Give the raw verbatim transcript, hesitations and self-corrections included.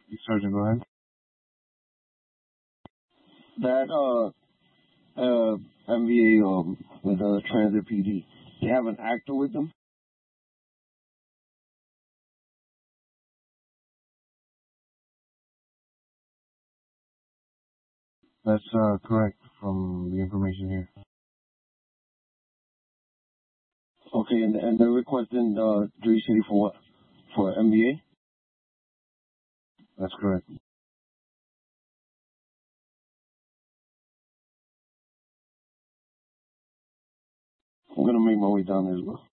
Sergeant, go ahead. That uh uh M V A um with uh Transit P D, they have an actor with them. That's uh, correct from the information here. Okay, and and they're requesting uh Dre City for what? For M V A? That's correct. I'm gonna make my way down there as well.